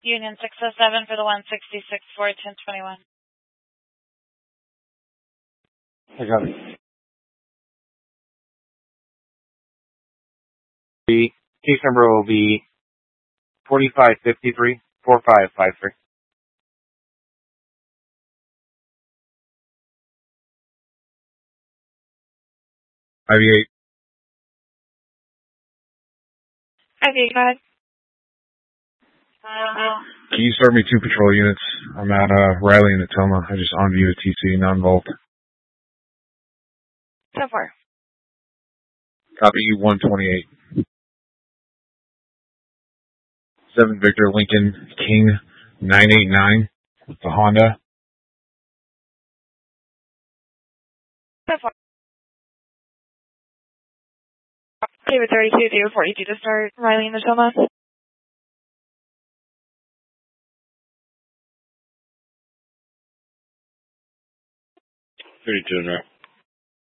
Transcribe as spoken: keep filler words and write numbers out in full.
Union six oh seven for the one sixty-six four ten twenty-one. I got it. The case number will be forty-five fifty-three, forty-five fifty-three. I V eight. I V eight, go ahead. Can you start me two patrol units? I'm at uh, Riley and Natoma. I just on view of T C, non-volt. So far. Copy you one twenty-eight. seven Victor Lincoln King nine eight nine with the Honda. So far. David thirty-two, David forty-two to start. Riley and Natoma. thirty-two in route.